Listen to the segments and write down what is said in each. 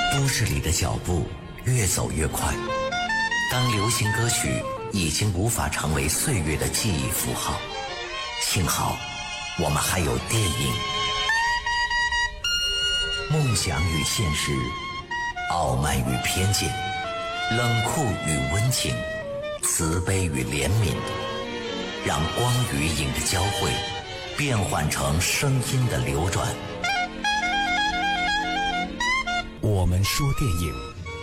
都市里的脚步越走越快，当流行歌曲已经无法成为岁月的记忆符号，幸好我们还有电影。梦想与现实，傲慢与偏见，冷酷与温情，慈悲与怜悯，让光与影的交汇变换成声音的流转。我们说电影。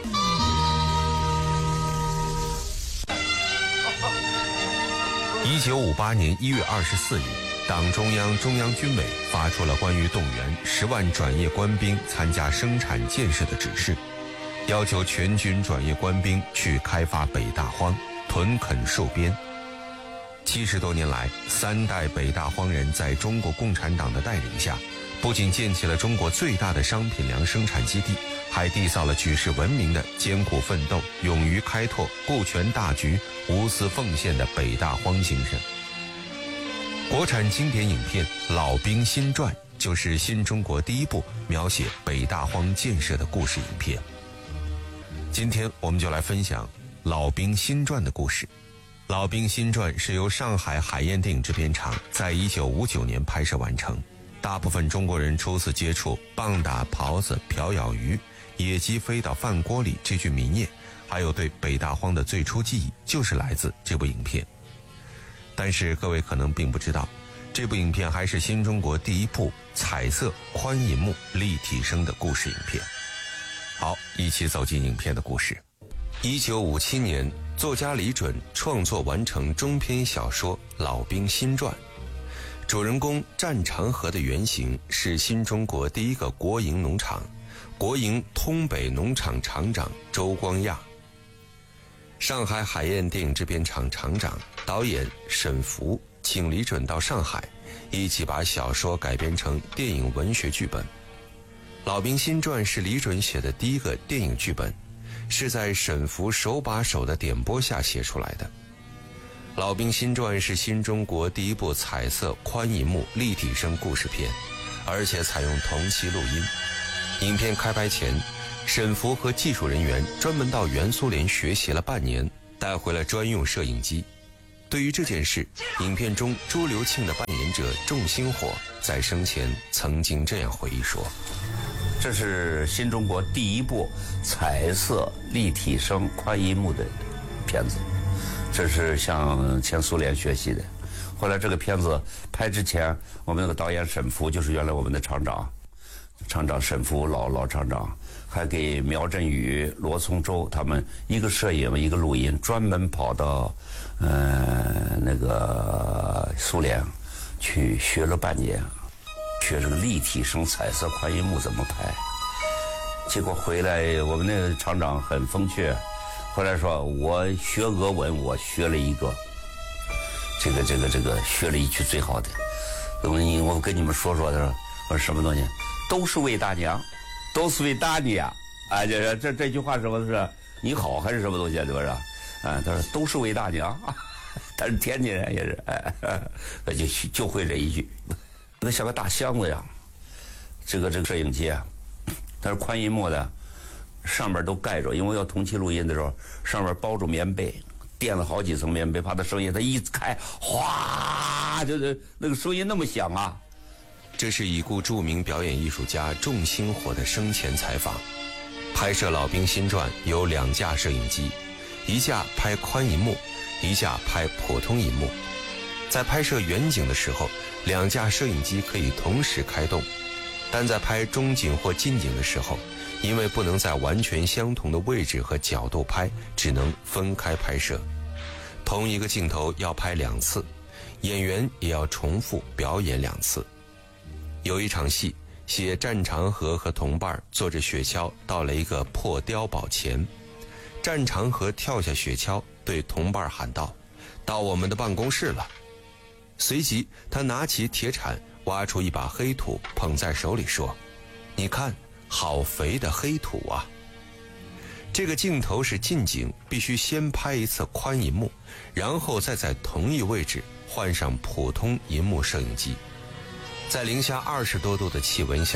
1958年1月24日，党中央、中央军委发出了关于动员10万转业官兵参加生产建设的指示，要求全军转业官兵去开发北大荒，屯垦戍边。70多年来，3代北大荒人在中国共产党的带领下，不仅建起了中国最大的商品粮生产基地，还缔造了举世闻名的艰苦奋斗、勇于开拓、顾全大局、无私奉献的北大荒精神。国产经典影片《老兵新传》就是新中国第一部描写北大荒建设的故事影片。今天我们就来分享《老兵新传》的故事。《老兵新传》是由上海海燕电影制片厂在1959年拍摄完成。大部分中国人初次接触棒打狍子、瓢舀鱼、野鸡飞到饭锅里这句民谚，还有对北大荒的最初记忆，就是来自这部影片。但是各位可能并不知道，这部影片还是新中国第一部彩色宽银幕立体声的故事影片。好，一起走进影片的故事。1957年，作家李准创作完成中篇小说《老兵新传》。主人公战长河的原型是新中国第一个国营农场，国营通北农场厂长周光亚。上海海燕电影制片厂厂长、导演沈福请李准到上海，一起把小说改编成电影文学剧本。《老兵新传》是李准写的第一个电影剧本，是在沈福手把手的点拨下写出来的。《老兵新传》是新中国第一部彩色宽银幕立体声故事片，而且采用同期录音。影片开拍前，沈福和技术人员专门到原苏联学习了半年，带回了专用摄影机。对于这件事，影片中朱留庆的扮演者仲星火在生前曾经这样回忆说： 这是新中国第一部彩色立体声宽银幕的片子，这是向前苏联学习的。后来这个片子拍之前，我们那个导演沈福，就是原来我们的厂长沈福老厂长，还给苗振宇、罗从周他们一个摄影一个录音，专门跑到那个苏联去学了半年，学这个立体声彩色宽银幕怎么拍。结果回来，我们那个厂长很风趣，后来说我学俄文，我学了一个这个学了一句最好的，我跟你们说，他说我说什么东西，都是为大娘，都是为大娘啊！这句话什么是你好还是什么东西，对吧？啊，他说都是为大娘，他是天津人也是，他就会这一句，那像个大箱子呀。这个摄影机啊，它是宽银幕的，上面都盖着，因为要同期录音的时候，上面包着棉被，垫了好几层棉被，怕它声音它一开，哗，就是那个声音那么响啊。 这是已故著名表演艺术家仲星火的生前采访。拍摄《老兵新传》有2架摄影机，一架拍宽银幕，一架拍普通银幕。在拍摄远景的时候，2架摄影机可以同时开动，但在拍中景或近景的时候，因为不能在完全相同的位置和角度拍，只能分开拍摄。同一个镜头要拍2次，演员也要重复表演2次。有一场戏，写战长河和同伴坐着雪橇到了一个破碉堡前，战长河跳下雪橇，对同伴喊道：“到我们的办公室了。”随即他拿起铁铲挖出一把黑土，捧在手里说：“你看，好肥的黑土啊！”这个镜头是近景，必须先拍一次宽银幕，然后再在同一位置换上普通银幕摄影机。在零下20多度的气温下，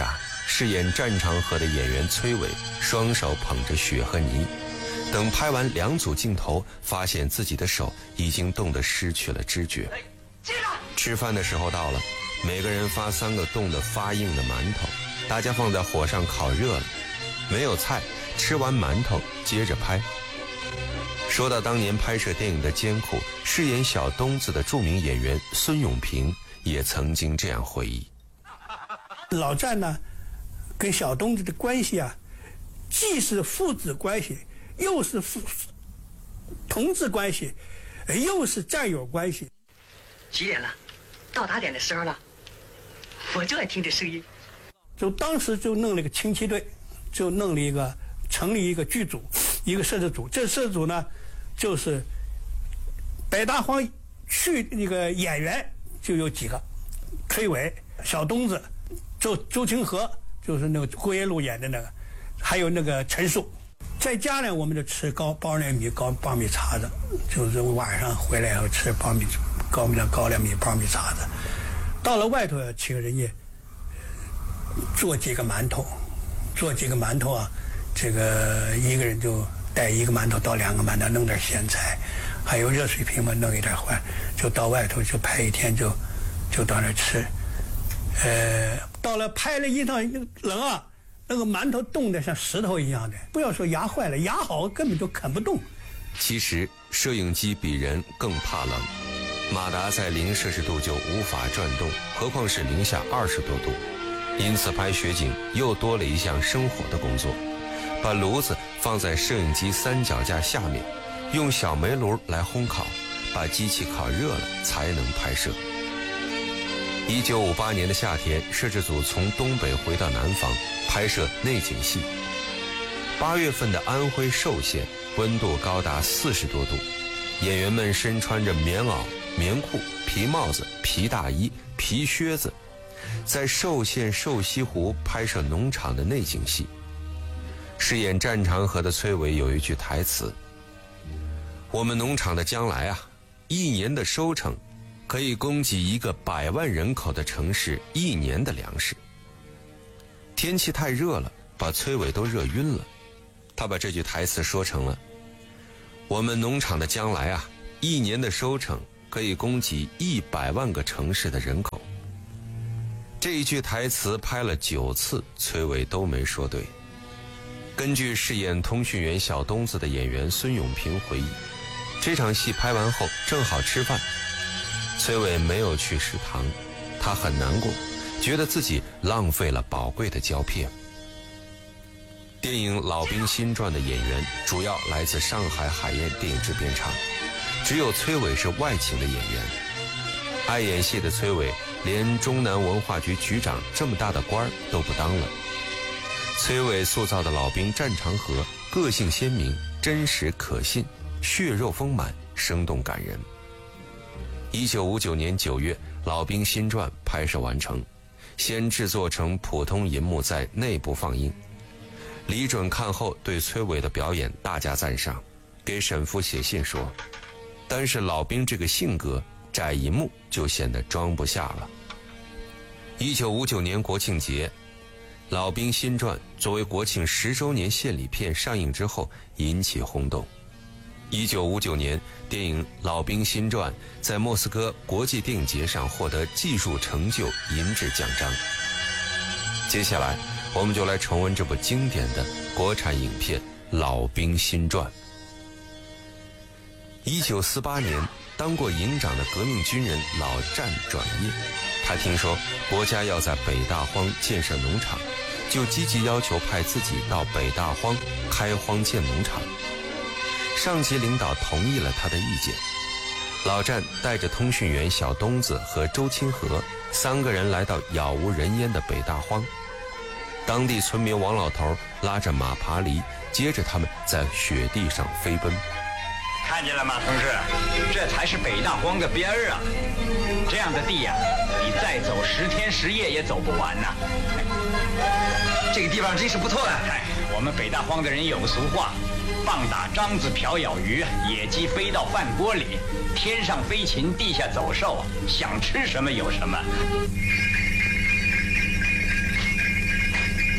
饰演战长河的演员崔伟双手捧着血和泥，等拍完2组镜头，发现自己的手已经冻得失去了知觉。吃饭的时候到了，每个人发3个冻得发硬的馒头，大家放在火上烤热了。没有菜，吃完馒头接着拍。说到当年拍摄电影的艰苦，饰演小东子的著名演员孙永平也曾经这样回忆： 老战呢，跟小东子的关系啊，既是父子关系，又是同志关系，又是战友关系。 几点了？到达点的时候了。我就爱听这声音。 就当时就弄了一个轻骑队，就弄了一个成立一个剧组，一个摄制组。这摄制组呢，就是北大荒去那个演员就有几个，崔伟、小东子、周清河，就是那个郭彦路演的那个，还有那个陈数。在家呢，我们就吃包粱米、苞米碴子，就是晚上回来以后吃高粱米、苞米碴子。到了外头请人家做几个馒头啊，这个一个人就带1个馒头到2个馒头，弄点咸菜，还有热水瓶嘛，弄一点饭，就到外头就拍1天就到那吃。到了拍了一趟冷啊，那个馒头冻得像石头一样的，不要说牙坏了，牙好根本就啃不动。 其实摄影机比人更怕冷，马达在0摄氏度就无法转动，何况是零下20多度。因此拍雪景又多了一项生火的工作，把炉子放在摄影机3脚架下面，用小煤炉来烘烤，把机器烤热了才能拍摄。1958年的夏天，摄制组从东北回到南方拍摄内景戏。8月份的安徽寿县温度高达40多度，演员们身穿着棉袄、棉裤、皮帽子、皮大衣、皮靴子，在寿县瘦西湖拍摄农场的内景戏。饰演战长河的崔伟有一句台词：我们农场的将来啊，1年的收成可以供给一个100万人口的城市1年的粮食。天气太热了，把崔伟都热晕了。他把这句台词说成了：我们农场的将来啊，1年的收成可以供给100万个城市的人口。这一句台词拍了9次，崔伟都没说对。根据饰演通讯员小东子的演员孙永平回忆，这场戏拍完后正好吃饭，崔伟没有去食堂，他很难过，觉得自己浪费了宝贵的胶片。电影《老兵新传》的演员主要来自上海海燕电影制片厂，只有崔伟是外请的演员。爱演戏的崔伟连中南文化局局长这么大的官都不当了。崔伟塑造的老兵战长河个性鲜明，真实可信，血肉丰满，生动感人。1959年9月，《老兵新传》拍摄完成，先制作成普通银幕在内部放映。李准看后对崔伟的表演大加赞赏，给沈复写信说，但是老兵这个性格窄银幕就显得装不下了。1959年国庆节，《老兵新传》作为国庆10周年献礼片上映之后引起轰动。1959年，电影《老兵新传》在莫斯科国际电影节上获得技术成就银质奖章。接下来我们就来重温这部经典的国产影片《老兵新传》。1948年，当过营长的革命军人老战转业，他听说国家要在北大荒建设农场，就积极要求派自己到北大荒开荒建农场。上级领导同意了他的意见，老战带着通讯员小东子和周清河3个人来到杳无人烟的北大荒。当地村民王老头拉着马爬犁，接着他们在雪地上飞奔。 看见了吗，同志？这才是北大荒的边儿啊！这样的地呀，你再走10天10夜也走不完呐。这个地方真是不错啊！我们北大荒的人有个俗话：棒打獐子，瓢舀鱼，野鸡飞到饭锅里，天上飞禽，地下走兽，想吃什么有什么。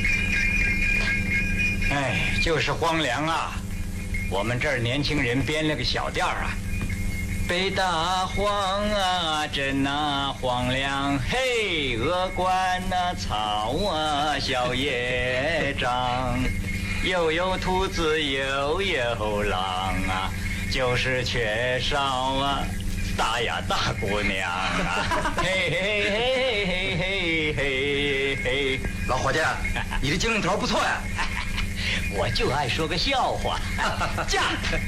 就是荒凉啊！我们这儿年轻人编了个小调啊。北大荒啊，真啊荒凉，嘿，鹅冠那草啊小野长，又有兔子又有狼啊，就是缺少啊大呀大姑娘啊，嘿嘿嘿嘿嘿嘿嘿， 老伙计，你这精神头不错呀。 我就爱说个笑话，驾！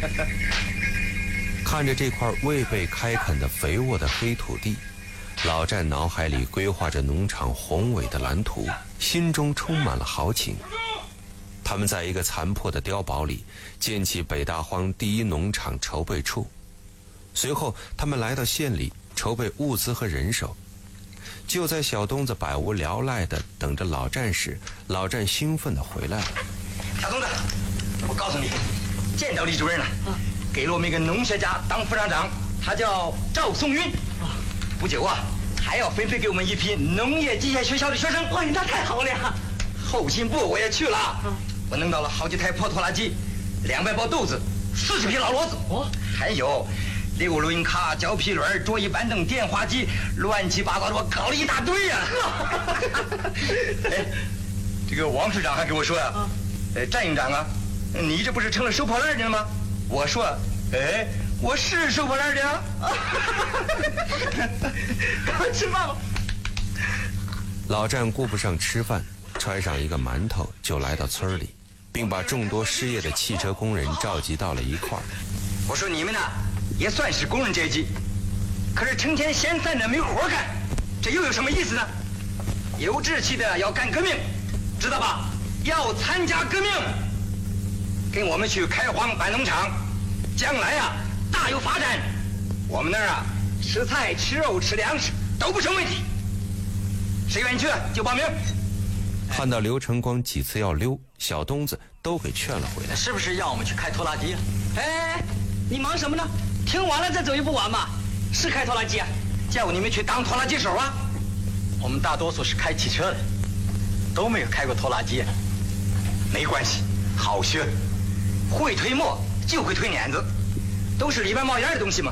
看着这块未被开垦的肥沃的黑土地，老战脑海里规划着农场宏伟的蓝图，心中充满了豪情。他们在一个残破的碉堡里建起北大荒第一农场筹备处，随后他们来到县里筹备物资和人手。就在小东子百无聊赖地等着老战时，老战兴奋地回来了。 小东子，我告诉你，见到李主任了，给了我们一个农学家当副厂长，他叫赵松云。不久啊，还要分配给我们一批农业机械学校的学生。 哎，那太好了！ 后勤部我也去了，我弄到了好几台破拖拉机，200包豆子，40匹老骡子，还有6轮卡、胶皮轮、桌椅板凳、电话机，乱七八糟的，我搞了一大堆呀。哎，这个王市长还跟我说呀，战营长啊，你这不是成了收破烂的了吗？我说，哎，我是收破烂的啊。赶快吃饭吧。 老战顾不上吃饭，揣上一个馒头就来到村里，并把众多失业的汽车工人召集到了一块儿。 我说你们呢，也算是工人阶级，可是成天闲散着没活干，这又有什么意思呢？有志气的要干革命，知道吧？要参加革命，跟我们去开荒办农场，将来啊大有发展。我们那儿啊吃菜吃肉吃粮食都不成问题，谁愿意去就报名。 看到刘成光几次要溜，小东子都给劝了回来。 是不是要我们去开拖拉机啊？ 哎，你忙什么呢？听完了再走一步晚嘛。是开拖拉机啊？ 叫你们去当拖拉机手啊？ 我们大多数是开汽车的，都没有开过拖拉机。 没关系，好学，会推磨就会推碾子，都是里边冒烟的东西嘛。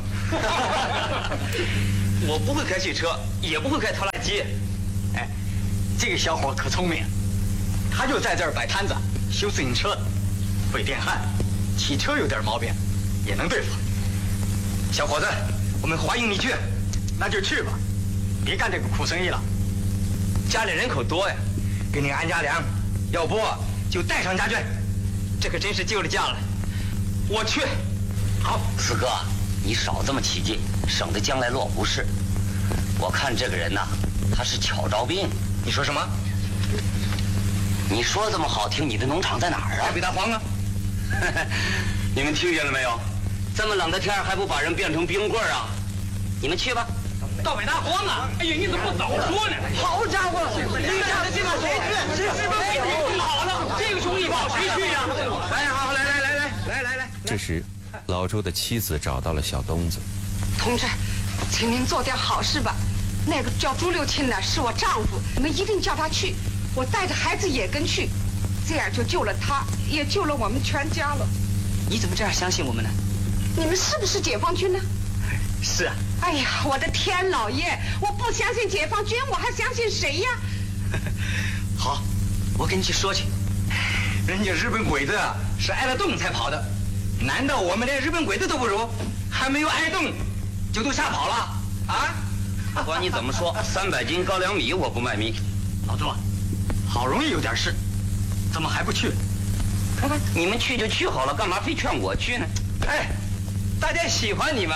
我不会开汽车，也不会开拖拉机。哎，这个小伙可聪明，他就在这儿摆摊子修自行车，会电焊，汽车有点毛病也能对付。 小伙子，我们欢迎你去。 那就去吧，别干这个苦生意了。 家里人口多呀，给你安家粮，要不就带上家眷。 这可真是救了家了。我去。 好， 四哥，你少这么起劲，省得将来落不是。我看这个人呐，他是巧招病。 你说什么？ 你说这么好听，你的农场在哪儿啊？ 在北大荒啊。 你们听见了没有？这么冷的天还不把人变成冰棍啊？你们去吧。 到北大荒啊！哎呀，你怎么不早说呢？好家伙，你家的地方谁去？这是不是给你弄好了？这个兄弟跑谁去呀？ 来，好，来。 这时，老周的妻子找到了小东子。 同志，请您做点好事吧。那个叫朱六庆的是我丈夫，你们一定叫他去。我带着孩子也跟去，这样就救了他，也救了我们全家了。 你怎么这样相信我们呢？ 你们是不是解放军呢？ 是啊。 哎呀，我的天老爷，我不相信解放军，我还相信谁呀？ 好，我跟你去说去。 人家日本鬼子啊是挨了冻才跑的，难道我们连日本鬼子都不如？还没有挨冻就都吓跑了啊？ 不管你怎么说，300斤高粱米我不卖命。 老周，好容易有点事，怎么还不去？ 你们去就去好了，干嘛非劝我去呢？ 哎，大家喜欢你们。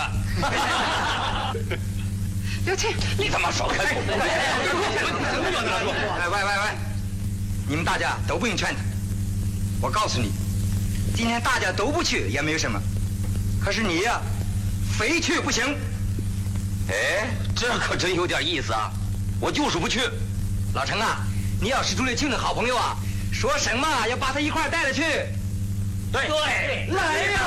刘庆， 你他妈少开口！喂，你们大家都不用劝他。我告诉你，今天大家都不去也没有什么，可是你呀，非去不行。 哎，这可真有点意思啊！我就是不去。 老程啊，你要是朱六庆的好朋友啊，说什么要把他一块带了去。 对， 来呀！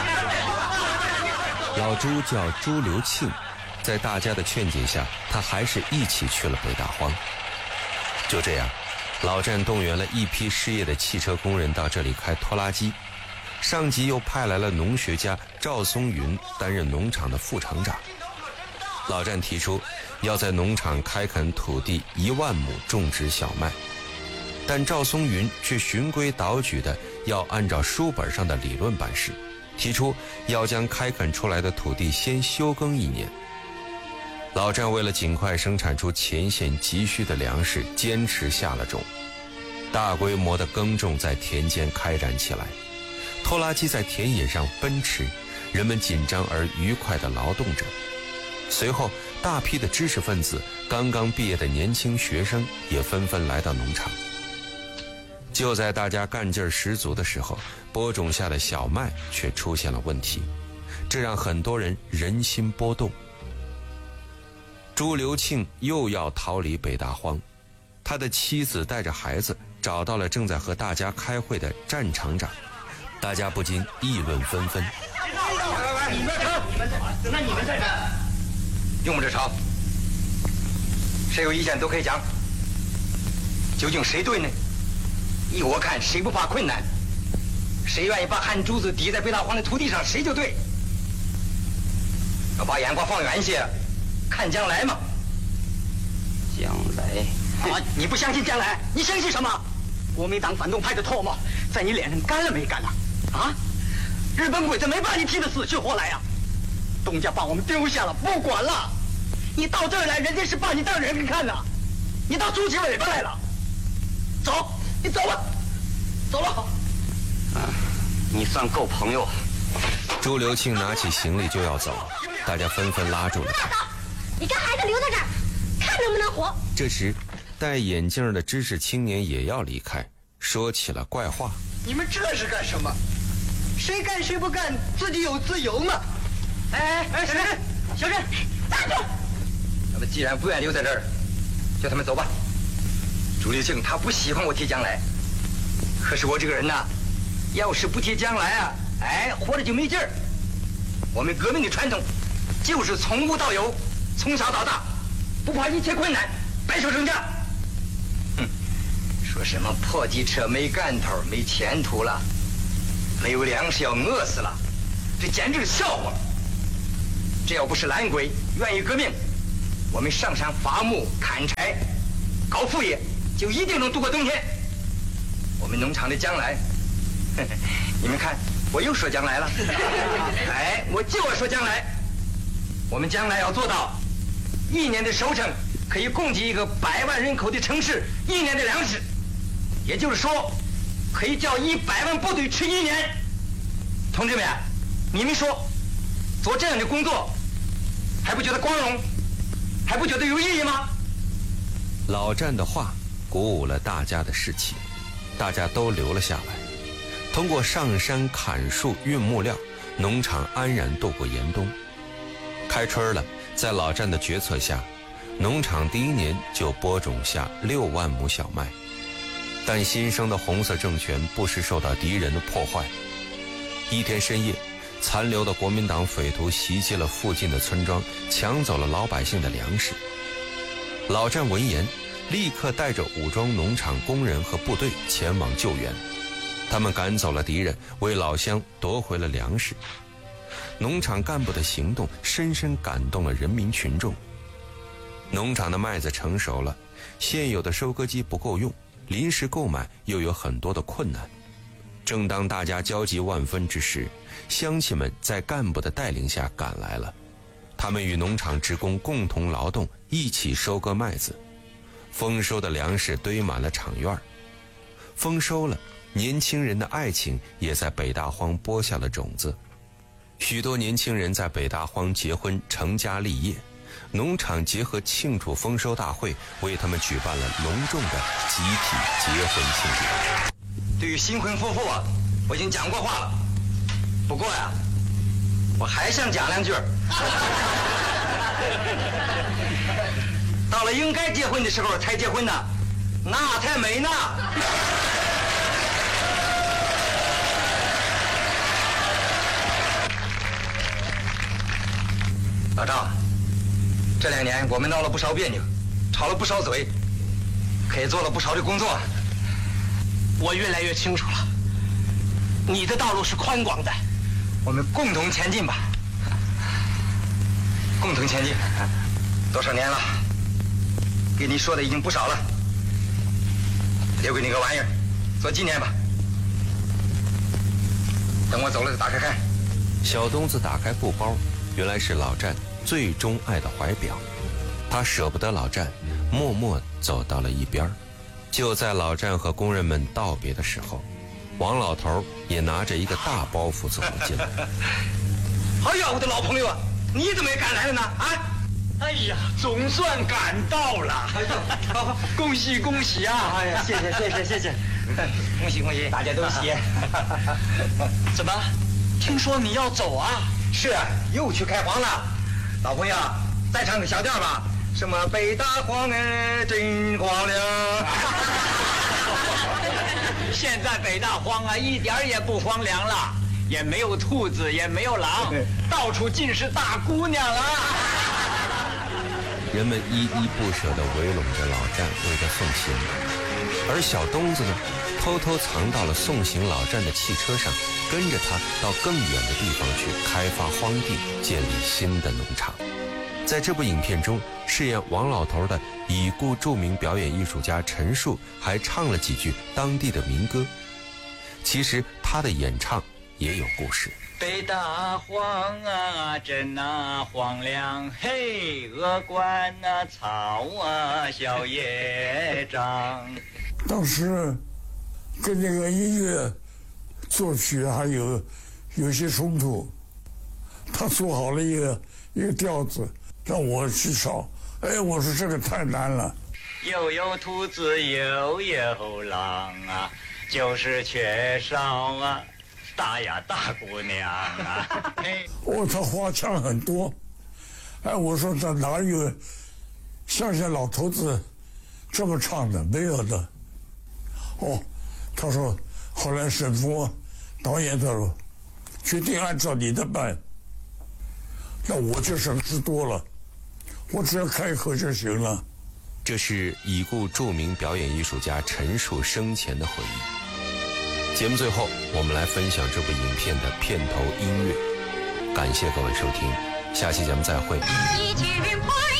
老朱叫朱留庆，在大家的劝解下，他还是一起去了北大荒。就这样， 老战动员了一批失业的汽车工人到这里开拖拉机，上级又派来了农学家赵松云担任农场的副厂长。老战提出要在农场开垦土地1万亩种植小麦，但赵松云却循规蹈矩的要按照书本上的理论办事，提出要将开垦出来的土地先休耕1年。老战为了尽快生产出前线急需的粮食，坚持下了种，大规模的耕种在田间开展起来，拖拉机在田野上奔驰，人们紧张而愉快地劳动着。随后，大批的知识分子、刚刚毕业的年轻学生也纷纷来到农场。就在大家干劲儿十足的时候，播种下的小麦却出现了问题，这让很多人人心波动。朱留庆又要逃离北大荒，他的妻子带着孩子找到了正在和大家开会的战厂长，大家不禁议论纷纷。 你们吵，那你们在这儿，用不着吵，谁有意见都可以讲。究竟谁对呢？依我看，谁不怕困难，谁愿意把汗珠子滴在北大荒的土地上，谁就对。要把眼光放远一些，看将来嘛。将来啊！你不相信将来，你相信什么？国民党反动派的唾沫在你脸上干了没干了？啊！日本鬼子没把你踢得死去活来呀！东家把我们丢下了，不管了。你到这儿来，人家是把你当人看呐，你当猪起尾巴来了。走，你走吧，走了。你算够朋友。 朱留庆拿起行李就要走，大家纷纷拉住了他。 你跟孩子留在这儿，看能不能活。 这时，戴眼镜的知识青年也要离开，说起了怪话。 你们这是干什么？谁干谁不干，自己有自由嘛。哎，小郑，站住！他们既然不愿留在这儿，叫他们走吧。朱留庆他不喜欢我提将来，可是我这个人呐，要是不提将来啊，活着就没劲儿。我们革命的传统就是从无到有，从小到大，不怕一切困难，白手成家。说什么破机车没干头，没前途了，没有粮食要饿死了，这简直是笑话。这要不是懒鬼愿意革命，我们上山伐木、砍柴、搞副业，就一定能度过冬天。我们农场的将来，你们看，我又说将来了。我就要说将来。我们将来要做到1年的收成可以供给一个100万人口的城市1年的粮食，也就是说，可以叫100万部队吃1年。同志们，你们说，做这样的工作，还不觉得光荣，还不觉得有意义吗？ 老战的话鼓舞了大家的士气，大家都留了下来。通过上山砍树、运木料，农场安然度过严冬。开春了，在老战的决策下，农场第1年就播种下6万亩小麦。但新生的红色政权不时受到敌人的破坏。一天深夜，残留的国民党匪徒袭击了附近的村庄，抢走了老百姓的粮食。老战闻言，立刻带着武装农场工人和部队前往救援。他们赶走了敌人，为老乡夺回了粮食。农场干部的行动深深感动了人民群众。农场的麦子成熟了，现有的收割机不够用，临时购买又有很多的困难。正当大家焦急万分之时，乡亲们在干部的带领下赶来了。他们与农场职工共同劳动，一起收割麦子。丰收的粮食堆满了场院。丰收了，年轻人的爱情也在北大荒播下了种子。许多年轻人在北大荒结婚成家立业，农场结合庆祝丰收大会，为他们举办了隆重的集体结婚庆典。 对于新婚夫妇啊，我已经讲过话了。不过呀，我还想讲2句。到了应该结婚的时候才结婚呢，那才美呢。老赵，这2年我们闹了不少别扭，吵了不少嘴，可也做了不少的工作。 我越来越清楚了，你的道路是宽广的， 我们共同前进吧，共同前进。多少年了，给你说的已经不少了，留给你个玩意儿，做纪念吧。等我走了，打开看。 小东子打开布包，原来是老战最钟爱的怀表。他舍不得老战，默默走到了一边。就在老战和工人们道别的时候，王老头也拿着一个大包袱走了进来。 哎呀，我的老朋友啊，你怎么也赶来了呢？啊！ 哎呀，总算赶到了！恭喜恭喜啊！ 哎呀，谢谢，恭喜恭喜，大家都喜。 怎么？听说你要走啊？ 是啊，又去开荒了。老朋友，再唱个小调吧。什么北大荒真荒凉。 现在北大荒啊，一点也不荒凉了，也没有兔子，也没有狼，到处尽是大姑娘了。 人们依依不舍地围拢着老战为他送行，而小东子呢，偷偷藏到了送行老战的汽车上，跟着他到更远的地方去开发荒地，建立新的农场。在这部影片中，饰演王老头的已故著名表演艺术家陈树还唱了几句当地的民歌。其实他的演唱也有故事。 北大荒啊，真啊荒凉，嘿，鹅冠啊，草啊，小野长。 当时跟那个音乐作曲还有些冲突，他做好了一个调子让我去找，哎，我说这个太难了。 又有兔子又有狼啊，就是缺少啊大呀大姑娘啊。 哦，他花腔很多，哎，我说这哪有乡下老头子这么唱的？没有的。哦，他说后来沈峰导演他说决定按照你的办，那我就省事多了，我只要开口就行了。 这是已故著名表演艺术家陈树生前的回忆。节目最后，我们来分享这部影片的片头音乐。感谢各位收听，下期节目再会。 一群快